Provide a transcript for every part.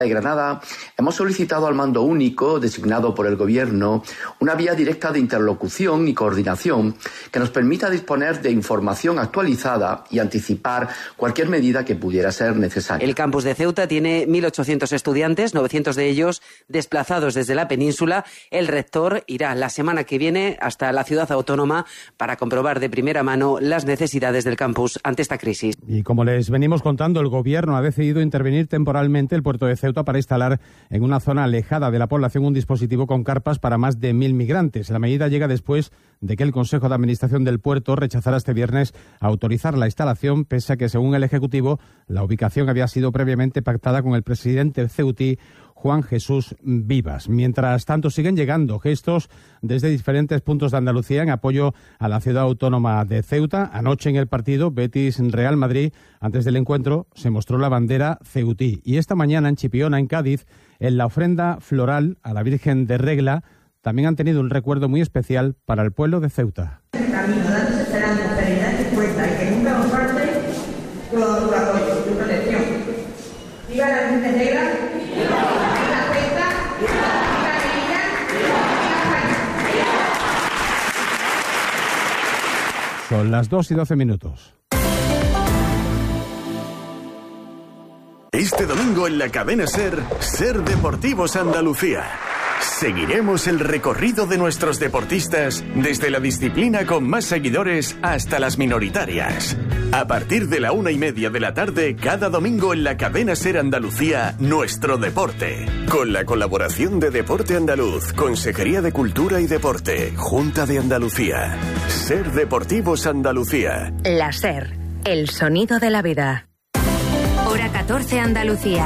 de Granada, hemos solicitado al mando único, designado por el Gobierno, una vía directa de interlocución y coordinación que nos permita disponer de información actualizada y anticipar cualquier medida que pudiera ser necesaria. El campus de Ceuta tiene 1.800 estudiantes, 900 de ellos desplazados desde la península. El rector irá la semana que viene hasta la ciudad autónoma para comprobar de primera mano las necesidades del campus ante esta crisis. Y como les venimos contando, el Gobierno ha decidido intervenir temporalmente el puerto de Ceuta para instalar en una zona alejada de la población un dispositivo con carpas para más de 1.000 migrantes. La medida llega después de que el Consejo de Administración del puerto rechazara este viernes autorizar la instalación, pese a que, según el Ejecutivo, la ubicación había sido previamente pactada con el presidente ceutí, Juan Jesús Vivas. Mientras tanto, siguen llegando gestos desde diferentes puntos de Andalucía en apoyo a la ciudad autónoma de Ceuta. Anoche en el partido Betis-Real Madrid, antes del encuentro, se mostró la bandera ceutí. Y esta mañana en Chipiona, en Cádiz, en la ofrenda floral a la Virgen de Regla, también han tenido un recuerdo muy especial para el pueblo de Ceuta. Camino, dándose esperanza, serenidad y fuerza, y que nunca nos falte tu apoyo, tu protección. ¡Viva la Virgen Negra! Son las 2:12. Este domingo en la cadena SER Deportivos Andalucía. Seguiremos el recorrido de nuestros deportistas desde la disciplina con más seguidores hasta las minoritarias. A partir de la 1:30 de la tarde, cada domingo en la cadena SER Andalucía, Nuestro Deporte. Con la colaboración de Deporte Andaluz, Consejería de Cultura y Deporte, Junta de Andalucía. SER Deportivos Andalucía. La SER, el sonido de la vida. Hora 14 Andalucía.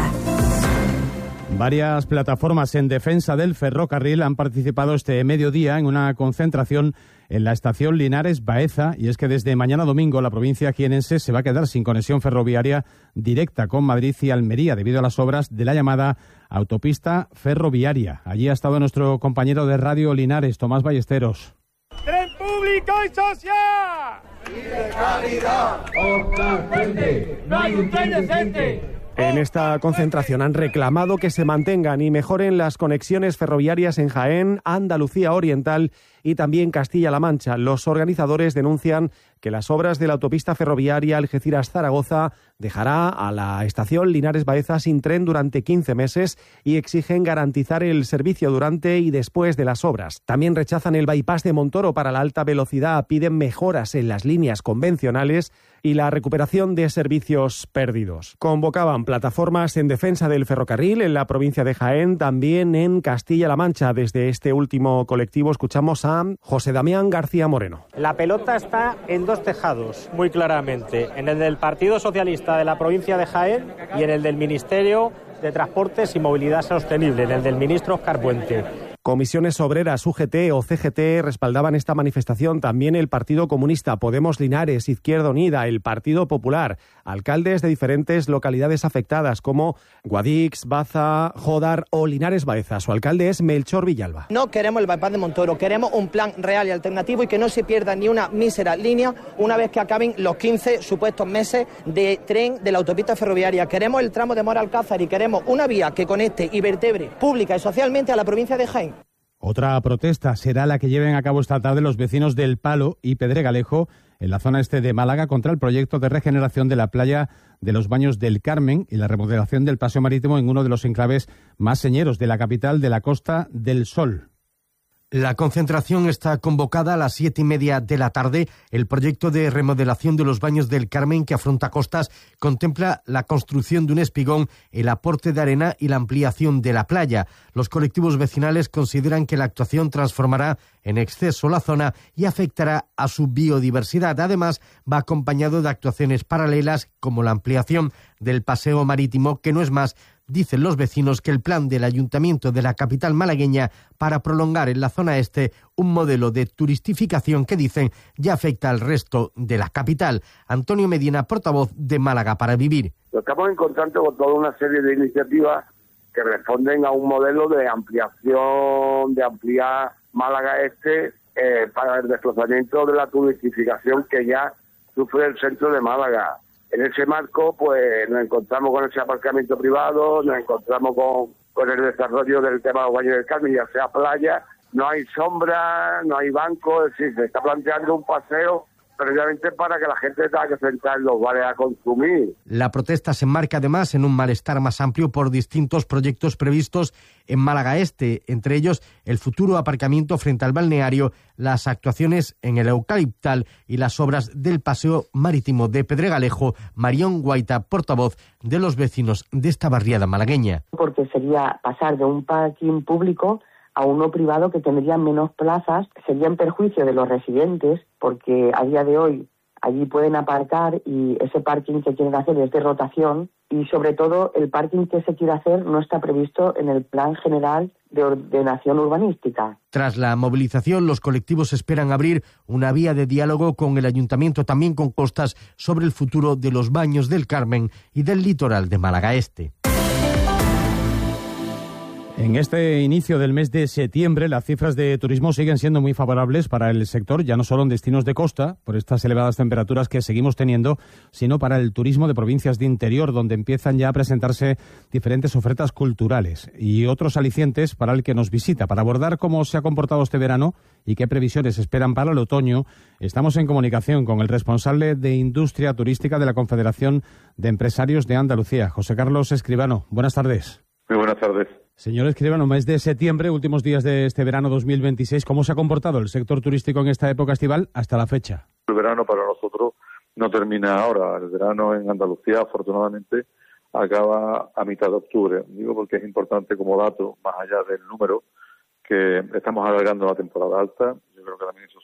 Varias plataformas en defensa del ferrocarril han participado este mediodía en una concentración en la estación Linares Baeza, y es que desde mañana domingo la provincia jienense se va a quedar sin conexión ferroviaria directa con Madrid y Almería debido a las obras de la llamada autopista ferroviaria. Allí ha estado nuestro compañero de Radio Linares, Tomás Ballesteros. ¡Tren público y social! ¡Y de calidad! ¡Otra fuente! ¡No hay un tren decente! En esta concentración han reclamado que se mantengan y mejoren las conexiones ferroviarias en Jaén, Andalucía Oriental y también Castilla-La Mancha. Los organizadores denuncian que las obras de la autopista ferroviaria Algeciras-Zaragoza dejará a la estación Linares Baeza sin tren durante 15 meses y exigen garantizar el servicio durante y después de las obras. También rechazan el bypass de Montoro para la alta velocidad, piden mejoras en las líneas convencionales y la recuperación de servicios perdidos. Convocaban plataformas en defensa del ferrocarril en la provincia de Jaén, también en Castilla-La Mancha. Desde este último colectivo escuchamos a José Damián García Moreno. La pelota está en dos tejados, muy claramente, en el del Partido Socialista de la provincia de Jaén y en el del Ministerio de Transportes y Movilidad Sostenible, en el del ministro Óscar Puente. Comisiones Obreras, UGT o CGT respaldaban esta manifestación. También el Partido Comunista, Podemos Linares, Izquierda Unida, el Partido Popular. Alcaldes de diferentes localidades afectadas como Guadix, Baza, Jodar o Linares Baeza. Su alcalde es Melchor Villalba. No queremos el bypass de Montoro, queremos un plan real y alternativo y que no se pierda ni una mísera línea una vez que acaben los 15 supuestos meses de tren de la autopista ferroviaria. Queremos el tramo de Mora Alcázar y queremos una vía que conecte y vertebre pública y socialmente a la provincia de Jaén. Otra protesta será la que lleven a cabo esta tarde los vecinos del Palo y Pedregalejo en la zona este de Málaga contra el proyecto de regeneración de la playa de los Baños del Carmen y la remodelación del paseo marítimo en uno de los enclaves más señeros de la capital de la Costa del Sol. La concentración está convocada a las 7:30 de la tarde. El proyecto de remodelación de los Baños del Carmen, que afronta costas, contempla la construcción de un espigón, el aporte de arena y la ampliación de la playa. Los colectivos vecinales consideran que la actuación transformará en exceso la zona y afectará a su biodiversidad. Además, va acompañado de actuaciones paralelas como la ampliación del paseo marítimo, que no es más, dicen los vecinos, que el plan del Ayuntamiento de la capital malagueña para prolongar en la zona este un modelo de turistificación que dicen ya afecta al resto de la capital. Antonio Medina, portavoz de Málaga para Vivir. Estamos en contacto con toda una serie de iniciativas que responden a un modelo de ampliación, de ampliar Málaga este para el desplazamiento de la turistificación que ya sufre el centro de Málaga. En ese marco, pues nos encontramos con ese aparcamiento privado, nos encontramos con el desarrollo del tema de los baños del Carmen, ya sea playa, no hay sombra, no hay banco, es decir, se está planteando un paseo precisamente para que la gente tenga que sentar en los bares a consumir. La protesta se enmarca además en un malestar más amplio por distintos proyectos previstos en Málaga Este, entre ellos el futuro aparcamiento frente al balneario, las actuaciones en el Eucaliptal y las obras del paseo marítimo de Pedregalejo. Marión Guaita, portavoz de los vecinos de esta barriada malagueña. Porque sería pasar de un parking público a uno privado que tendría menos plazas, sería en perjuicio de los residentes, porque a día de hoy allí pueden aparcar y ese parking que quieren hacer es de rotación y sobre todo el parking que se quiere hacer no está previsto en el Plan General de Ordenación Urbanística. Tras la movilización, los colectivos esperan abrir una vía de diálogo con el Ayuntamiento, también con Costas, sobre el futuro de los baños del Carmen y del litoral de Málaga Este. En este inicio del mes de septiembre, las cifras de turismo siguen siendo muy favorables para el sector, ya no solo en destinos de costa, por estas elevadas temperaturas que seguimos teniendo, sino para el turismo de provincias de interior, donde empiezan ya a presentarse diferentes ofertas culturales y otros alicientes para el que nos visita. Para abordar cómo se ha comportado este verano y qué previsiones esperan para el otoño, estamos en comunicación con el responsable de Industria Turística de la Confederación de Empresarios de Andalucía, José Carlos Escribano. Buenas tardes. Muy buenas tardes. Señor Escribano, mes de septiembre, últimos días de este verano 2026, ¿cómo se ha comportado el sector turístico en esta época estival hasta la fecha? El verano para nosotros no termina ahora. El verano en Andalucía, afortunadamente, acaba a mitad de octubre. Digo porque es importante como dato, más allá del número, que estamos alargando la temporada alta. Yo creo que también eso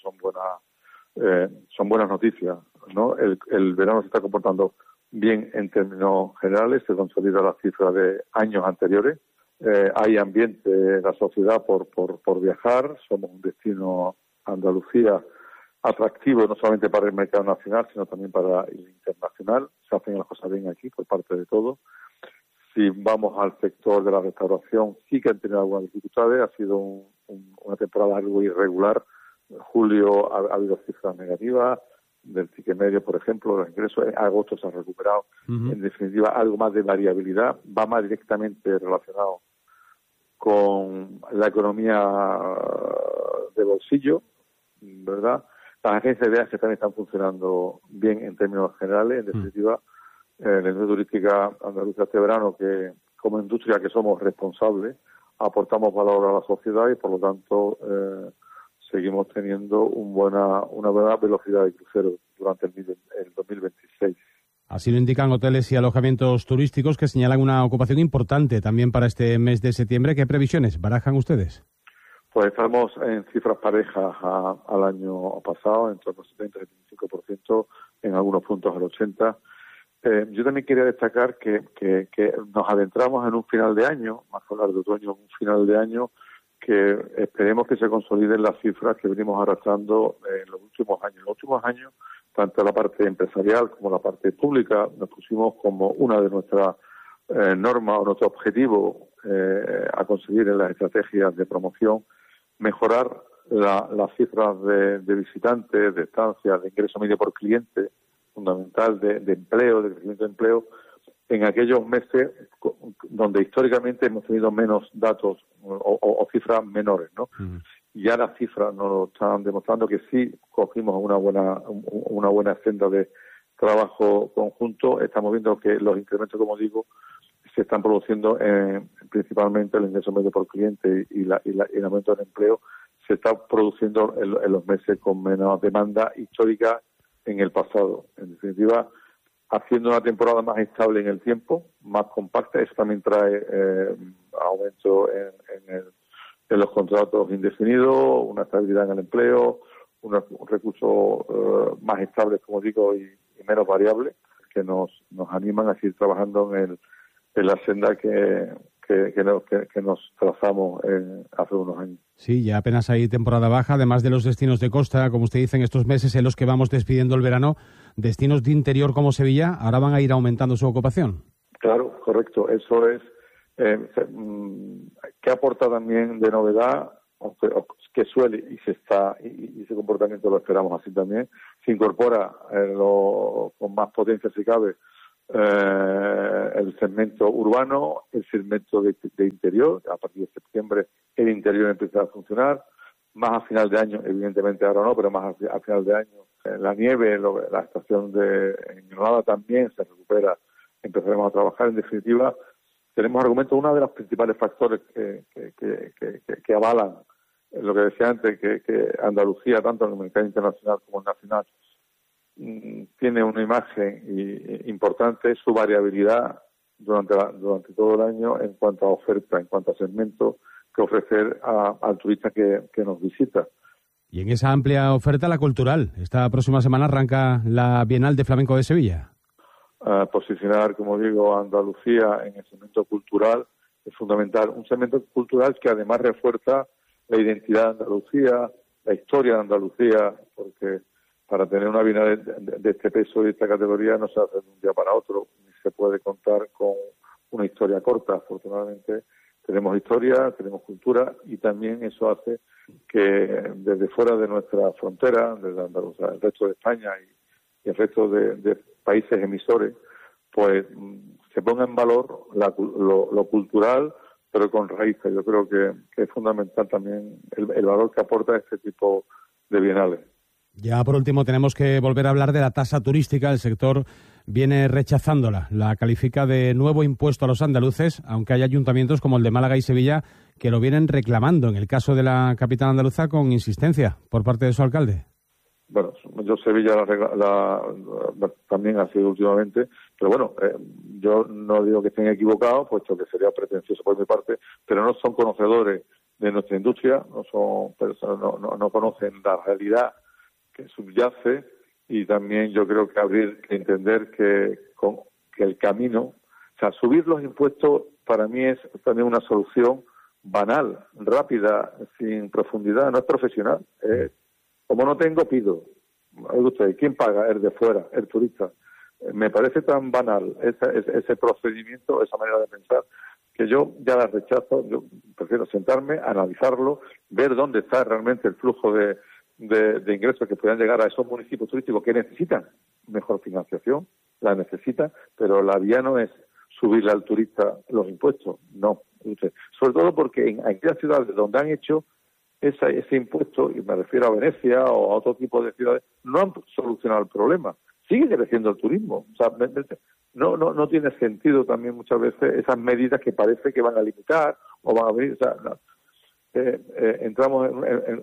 son buenas noticias, ¿no? El verano se está comportando bien en términos generales, se consolida la cifra de años anteriores. Hay ambiente en la sociedad por viajar, somos un destino, Andalucía, atractivo no solamente para el mercado nacional, sino también para el internacional. Se hacen las cosas bien aquí por parte de todos. Si vamos al sector de la restauración, sí que han tenido algunas dificultades, ha sido una temporada algo irregular. En julio ha habido cifras negativas, del ticket medio, por ejemplo, los ingresos, en agosto se han recuperado. En definitiva, algo más de variabilidad, va más directamente relacionado con la economía de bolsillo, ¿verdad? Las agencias de viajes también están funcionando bien en términos generales. En definitiva, la industria turística andaluza este verano, que como industria que somos responsables, aportamos valor a la sociedad y por lo tanto seguimos teniendo una buena velocidad de crucero durante el 2026. Así lo indican hoteles y alojamientos turísticos que señalan una ocupación importante también para este mes de septiembre. ¿Qué previsiones barajan ustedes? Pues estamos en cifras parejas al año pasado, en torno al 70-75%, en algunos puntos al 80%. Yo también quería destacar que nos adentramos en un final de año, más que hablar de otoño, un final de año que esperemos que se consoliden las cifras que venimos arrastrando en los últimos años. En los últimos años, tanto la parte empresarial como la parte pública, nos pusimos como una de nuestras normas o nuestro objetivo a conseguir en las estrategias de promoción, mejorar las cifras de visitantes, de estancias, de ingreso medio por cliente, fundamental de empleo, de crecimiento de empleo, en aquellos meses donde históricamente hemos tenido menos datos o cifras menores, ¿no? Ya las cifras nos están demostrando que sí cogimos una buena senda de trabajo conjunto. Estamos viendo que los incrementos, como digo, se están produciendo principalmente el ingreso medio por cliente y el aumento del empleo se está produciendo en los meses con menos demanda histórica en el pasado. En definitiva, haciendo una temporada más estable en el tiempo, más compacta. Eso también trae aumento en los contratos indefinidos, una estabilidad en el empleo, un recurso más estable, como digo, y menos variable, que nos animan a seguir trabajando en la senda que nos trazamos hace unos años. Sí, ya apenas hay temporada baja, además de los destinos de costa, como usted dice, en estos meses en los que vamos despidiendo el verano, destinos de interior como Sevilla ahora van a ir aumentando su ocupación. Claro, correcto. Eso es. ¿Qué aporta también de novedad? que suele y ese comportamiento lo esperamos así también, se incorpora con más potencia si cabe el segmento urbano, el segmento de interior. A partir de septiembre el interior empieza a funcionar, más a final de año, evidentemente ahora no, pero más a final de año la nieve, la estación en Granada también se recupera, empezaremos a trabajar. En definitiva, tenemos argumentos. Uno de los principales factores que avalan lo que decía antes, que Andalucía, tanto en el mercado internacional como en nacional, tiene una imagen importante, su variabilidad durante todo el año en cuanto a oferta, en cuanto a segmentos que ofrecer al turista que nos visita. Y en esa amplia oferta, la cultural. Esta próxima semana arranca la Bienal de Flamenco de Sevilla. Posicionar, como digo, a Andalucía en el segmento cultural es fundamental. Un segmento cultural que además refuerza la identidad de Andalucía, la historia de Andalucía, porque para tener una Bienal de este peso y esta categoría no se hace de un día para otro, ni se puede contar con una historia corta. Afortunadamente tenemos historia, tenemos cultura, y también eso hace que desde fuera de nuestra frontera, desde Andalucía, el resto de España y el resto de países emisores, pues se ponga en valor lo cultural, pero con raíces. Yo creo que es fundamental también el valor que aporta este tipo de bienales. Ya por último tenemos que volver a hablar de la tasa turística. El sector viene rechazándola. La califica de nuevo impuesto a los andaluces, aunque hay ayuntamientos como el de Málaga y Sevilla que lo vienen reclamando. En el caso de la capital andaluza, con insistencia por parte de su alcalde. Bueno, yo Sevilla también ha sido últimamente, pero bueno, yo no digo que estén equivocados, puesto que sería pretencioso por mi parte, pero no son conocedores de nuestra industria, no conocen la realidad que subyace, y también yo creo que habría que entender que el camino, o sea, subir los impuestos para mí es también una solución banal, rápida, sin profundidad, no es profesional. Como no tengo, pido. Usted, ¿quién paga? El de fuera, el turista. Me parece tan banal ese procedimiento, esa manera de pensar, que yo ya la rechazo. Yo prefiero sentarme, analizarlo, ver dónde está realmente el flujo de ingresos que puedan llegar a esos municipios turísticos que necesitan mejor financiación, la necesitan, pero la vía no es subirle al turista los impuestos, no. Sobre todo porque en aquellas ciudades donde han hecho ese impuesto, y me refiero a Venecia o a otro tipo de ciudades, no han solucionado el problema. Sigue creciendo el turismo. O sea, no tiene sentido también muchas veces esas medidas que parece que van a limitar o van a venir. O sea, entramos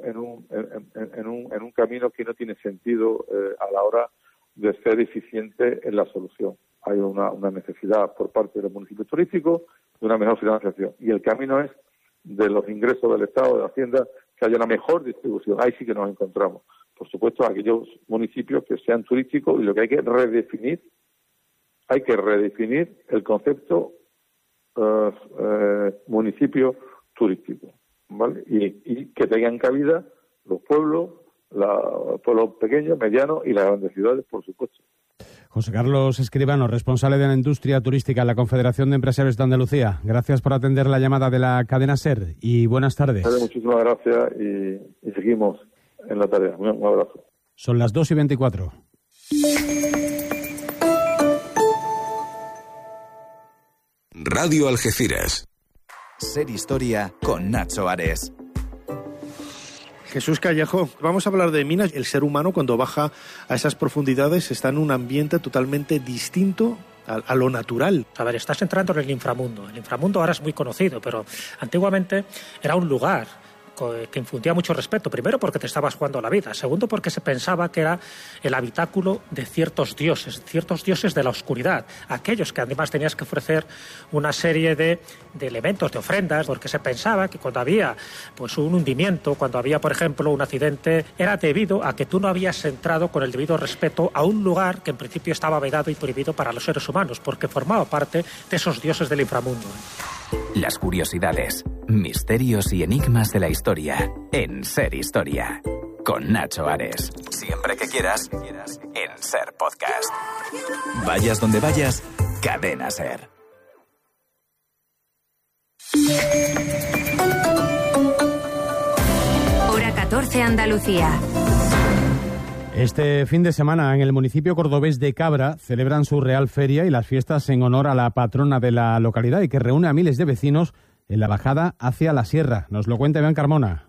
en un camino que no tiene sentido a la hora de ser eficiente en la solución. Hay una necesidad por parte de los municipios turísticos de una mejor financiación, y el camino es de los ingresos del Estado, de la Hacienda, que haya una mejor distribución. Ahí sí que nos encontramos. Por supuesto, aquellos municipios que sean turísticos, y lo que hay que redefinir el concepto municipio turístico, ¿vale? Y que tengan cabida los pueblos pequeños, medianos y las grandes ciudades, por supuesto. José Carlos Escribano, responsable de la industria turística en la Confederación de Empresarios de Andalucía. Gracias por atender la llamada de la cadena SER y buenas tardes. Muchísimas gracias y seguimos en la tarea. Un abrazo. Son las 2:24. Radio Algeciras. SER Historia con Nacho Ares. Jesús Callejo, vamos a hablar de minas. El ser humano, cuando baja a esas profundidades, está en un ambiente totalmente distinto a lo natural. A ver, estás entrando en el inframundo. El inframundo ahora es muy conocido, pero antiguamente era un lugar que infundía mucho respeto. Primero, porque te estabas jugando la vida. Segundo, porque se pensaba que era el habitáculo de ciertos dioses de la oscuridad. Aquellos que además tenías que ofrecer una serie de elementos, de ofrendas, porque se pensaba que cuando había pues un hundimiento, cuando había, por ejemplo, un accidente, era debido a que tú no habías entrado con el debido respeto a un lugar que en principio estaba vedado y prohibido para los seres humanos, porque formaba parte de esos dioses del inframundo. Las curiosidades, misterios y enigmas de la historia en SER Historia con Nacho Ares. Siempre que quieras en SER Podcast. Vayas donde vayas, Cadena SER. Noche Andalucía. Este fin de semana en el municipio cordobés de Cabra celebran su Real Feria y las fiestas en honor a la patrona de la localidad y que reúne a miles de vecinos en la bajada hacia la sierra. Nos lo cuenta Iván Carmona.